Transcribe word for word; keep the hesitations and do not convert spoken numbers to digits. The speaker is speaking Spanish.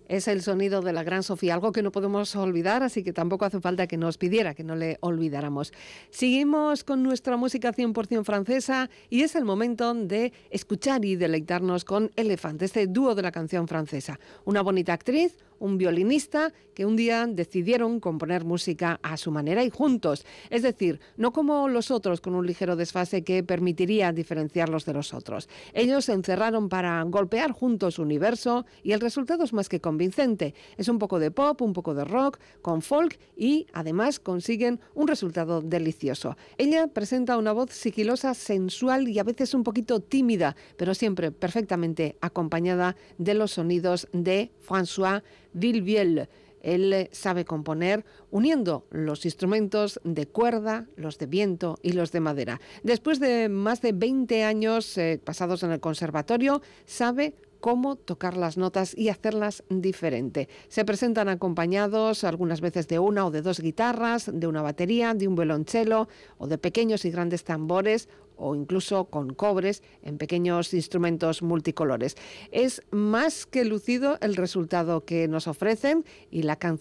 Es el sonido de la gran Sofía, algo que no podemos olvidar, así que tampoco hace falta que nos pidiera que no le olvidáramos. Seguimos con nuestra música cien por ciento francesa y es el momento de escuchar y deleitarnos con Elephant, este dúo de la canción francesa. Una bonita actriz, un violinista que un día decidieron componer música a su manera y juntos. Es decir, no como los otros con un ligero desfase que permitiría diferenciarlos de los otros. Ellos se encerraron para golpear juntos su universo y el resultado es más que convincente. Es un poco de pop, un poco de rock, con folk y además consiguen un resultado delicioso. Ella presenta una voz sigilosa, sensual y a veces un poquito tímida, pero siempre perfectamente acompañada de los sonidos de François Villvielle. Él sabe componer uniendo los instrumentos de cuerda, los de viento y los de madera. Después de más de veinte años eh, pasados en el conservatorio, sabe cómo tocar las notas y hacerlas diferente. Se presentan acompañados algunas veces de una o de dos guitarras, de una batería, de un violonchelo o de pequeños y grandes tambores o incluso con cobres en pequeños instrumentos multicolores. Es más que lucido el resultado que nos ofrecen y la canción